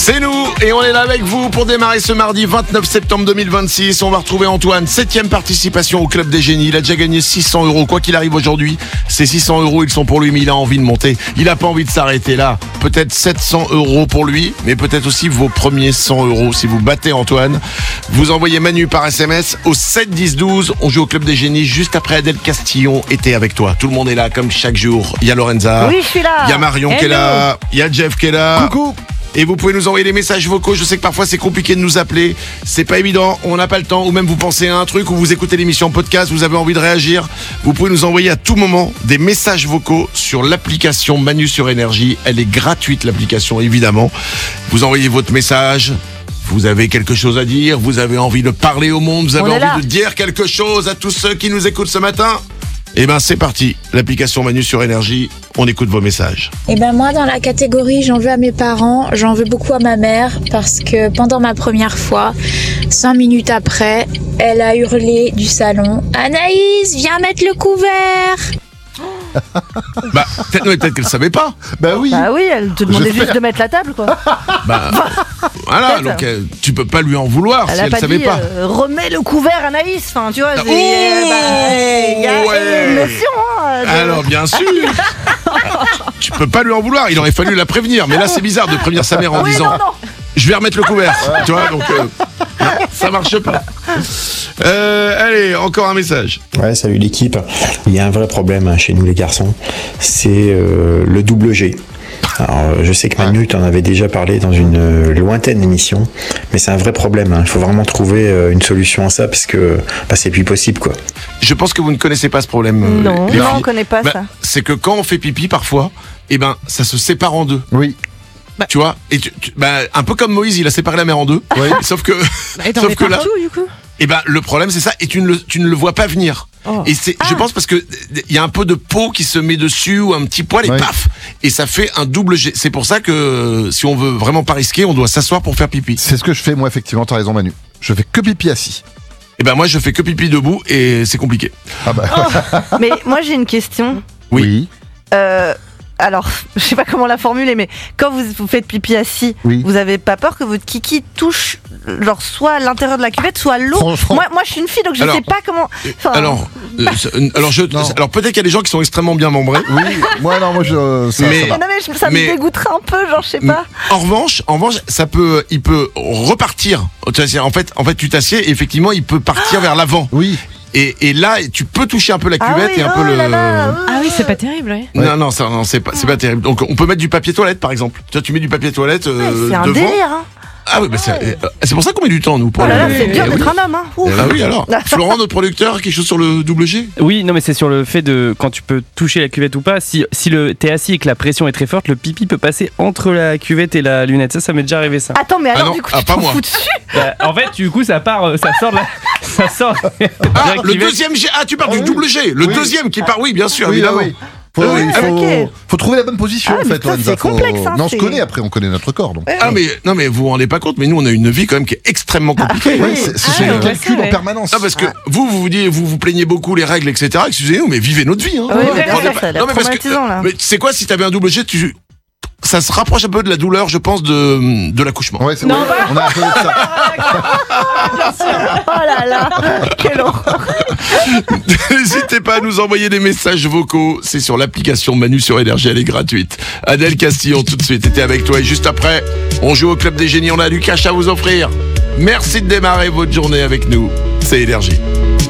C'est nous et on est là avec vous pour démarrer ce mardi 29 septembre 2026. On va retrouver Antoine, 7e participation au Club des Génies. Il a déjà gagné 600 €. Quoi qu'il arrive aujourd'hui, ces 600 €, ils sont pour lui, mais il a envie de monter. Il n'a pas envie de s'arrêter là. Peut-être 700 € pour lui, mais peut-être aussi vos premiers 100 € si vous battez Antoine. Vous envoyez Manu par SMS au 7 10 12. On joue au Club des Génies juste après Adèle Castillon était avec toi. Tout le monde est là comme chaque jour. Il y a Lorenza. Oui, je suis là. Il y a Marion qui est là. Il y a Jeff qui est là. Coucou. Et vous pouvez nous envoyer des messages vocaux. Je sais que parfois c'est compliqué de nous appeler. C'est pas évident, on n'a pas le temps. Ou même vous pensez à un truc, ou vous écoutez l'émission en podcast, vous avez envie de réagir. Vous pouvez nous envoyer à tout moment des messages vocaux sur l'application Manu sur Énergie. Elle est gratuite, l'application, évidemment. Vous envoyez votre message. Vous avez quelque chose à dire. Vous avez envie de parler au monde. Vous avez envie de dire quelque chose à tous ceux qui nous écoutent ce matin. Eh ben c'est parti, l'application Manu sur Énergie, on écoute vos messages. Eh ben moi dans la catégorie j'en veux à mes parents, j'en veux beaucoup à ma mère parce que pendant ma première fois, 5 minutes après, elle a hurlé du salon « Anaïs, viens mettre le couvert !» Bah peut-être qu'elle savait pas. Bah oui. Bah oui, elle te demandait juste de mettre la table, quoi. Bah voilà, donc tu peux pas lui en vouloir si elle savait pas. Remets le couvert Anaïs, enfin tu vois, il y a une notion. Alors bien sûr. Tu peux pas lui en vouloir, il aurait fallu la prévenir, mais là c'est bizarre de prévenir sa mère en disant non. Je vais remettre le couvert, tu vois, donc ça marche pas. Allez, encore un message. Ouais, salut l'équipe. Il y a un vrai problème chez nous les garçons, c'est le double G. Alors, je sais que Manu t'en avait déjà parlé dans une lointaine émission, mais c'est un vrai problème. Il faut vraiment trouver une solution à ça parce que c'est plus possible, quoi. Je pense que vous ne connaissez pas ce problème. Non, les filles. on connaît pas ça. C'est que quand on fait pipi parfois, ça se sépare en deux. Oui. Tu vois, et un peu comme Moïse, il a séparé la mer en deux. Oui. Sauf que, là, du coup. le problème c'est ça, et tu ne le vois pas venir. Oh. Et je pense parce que il y a un peu de peau qui se met dessus ou un petit poil et paf, et ça fait un double G. C'est pour ça que si on veut vraiment pas risquer, on doit s'asseoir pour faire pipi. C'est ce que je fais moi, effectivement, t'as raison Manu. Je fais que pipi assis. Et moi je fais que pipi debout et c'est compliqué. Ah bah. Mais moi j'ai une question. Oui. Alors, je sais pas comment la formuler, mais quand vous faites pipi assis, vous avez pas peur que votre kiki touche soit à l'intérieur de la cuvette, soit à l'eau? Moi, je suis une fille, donc je sais pas comment. Alors peut-être qu'il y a des gens qui sont extrêmement bien membrés. Oui. Moi ça va. Non mais ça me dégoûterait un peu, genre je sais pas. En revanche, il peut repartir. En fait, tu t'assieds et effectivement, il peut partir vers l'avant. Oui. Et là, tu peux toucher un peu la cuvette et un peu le. Ah oui, c'est pas terrible. Oui. Non, c'est pas terrible. Donc, on peut mettre du papier toilette, par exemple. Tu mets du papier toilette c'est un devant. délire. Hein. Ah oui, c'est pour ça qu'on met du temps, nous. Pour c'est dur d'être un homme. Hein. Ah oui, alors. Florent, notre producteur, quelque chose sur le double G? Oui, non, mais c'est sur le fait de quand tu peux toucher la cuvette ou pas. Si t'es assis et que la pression est très forte, le pipi peut passer entre la cuvette et la lunette. Ça m'est déjà arrivé ça. Attends, mais alors du coup, tu t'en fous dessus? En fait, du coup, ça sort de la. Ça sort. Le deuxième G. Ah, tu parles du double G. Le deuxième qui part. Oui, bien sûr, évidemment. Oui. Faut trouver la bonne position en fait. Putain, c'est complexe. Non, on connaît notre corps. Donc. Mais vous vous rendez pas compte, mais nous on a une vie quand même qui est extrêmement compliquée. Ce sont des calculs en permanence. Non, parce que vous plaignez beaucoup les règles, etc. Excusez-nous, mais vivez notre vie. Hein. Oui, mais bien sûr, ça a l'air traumatisant là. Mais c'est quoi si t'avais un double G, ça se rapproche un peu de la douleur, je pense, de l'accouchement. Ouais, c'est vrai. On a un peu de ça. Bien sûr. Oh là là, quelle horreur. N'hésitez pas à nous envoyer des messages vocaux. C'est sur l'application Manu sur Énergie, elle est gratuite. Adèle Castillon, tout de suite, était avec toi. Et juste après, on joue au Club des Génies. On a du cash à vous offrir. Merci de démarrer votre journée avec nous. C'est Énergie.